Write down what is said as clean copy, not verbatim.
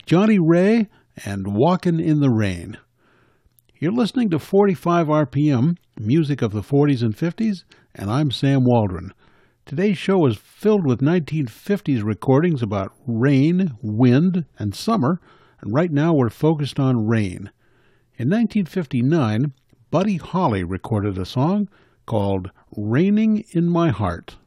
Johnny Ray and Walkin' in the Rain. You're listening to 45 RPM, music of the 40s and 50s, and I'm Sam Waldron. Today's show is filled with 1950s recordings about rain, wind, and summer, and right now we're focused on rain. In 1959, Buddy Holly recorded a song called Raining in My Heart.